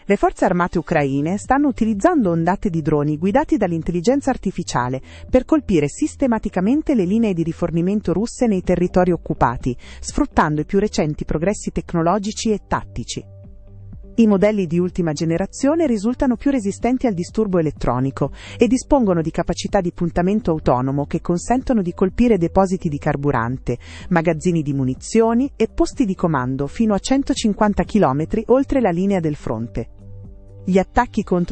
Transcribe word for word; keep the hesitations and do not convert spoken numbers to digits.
Le forze armate ucraine stanno utilizzando ondate di droni guidati dall'intelligenza artificiale per colpire sistematicamente le linee di rifornimento russe nei territori occupati, sfruttando i più recenti progressi tecnologici e tattici. I modelli di ultima generazione risultano più resistenti al disturbo elettronico e dispongono di capacità di puntamento autonomo che consentono di colpire depositi di carburante, magazzini di munizioni e posti di comando fino a centocinquanta chilometri oltre la linea del fronte. Gli attacchi contro